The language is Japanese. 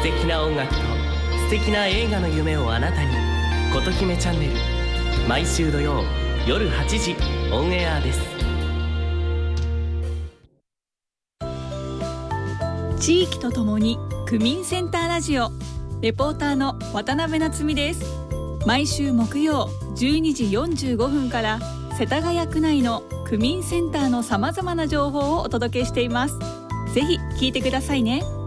素敵な音楽と素敵な映画の夢をあなたに。琴姫チャンネル、毎週土曜夜8時オンエアです。 地域とともに区民センターラジオ、レポーターの渡辺夏実です。毎週木曜12時45分から世田谷区内の区民センターのさまざまな情報をお届けしています。ぜひ聞いてくださいね。